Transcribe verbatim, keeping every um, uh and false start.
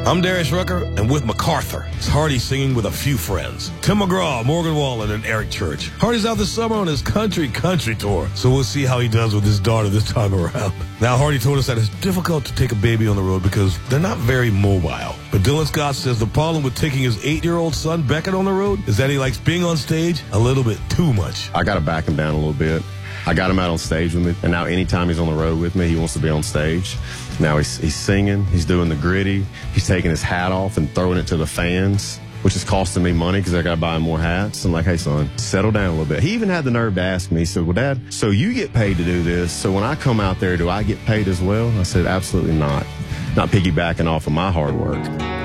I'm Darius Rucker, and with MacArthur, it's Hardy singing with a few friends. Tim McGraw, Morgan Wallen, and Eric Church. Hardy's out this summer on his country country tour, so we'll see how he does with his daughter this time around. Now, Hardy told us that it's difficult to take a baby on the road because they're not very mobile. But Dylan Scott says the problem with taking his eight-year-old son Beckett on the road is that he likes being on stage a little bit too much. I got to back him down a little bit. I got him out on stage with me, and now anytime he's on the road with me, he wants to be on stage. Now he's, he's singing, he's doing the gritty, he's taking his hat off and throwing it to the fans, which is costing me money because I got to buy him more hats. I'm like, hey, son, settle down a little bit. He even had the nerve to ask me, he said, well, Dad, so you get paid to do this, so when I come out there, do I get paid as well? I said, absolutely not. Not piggybacking off of my hard work.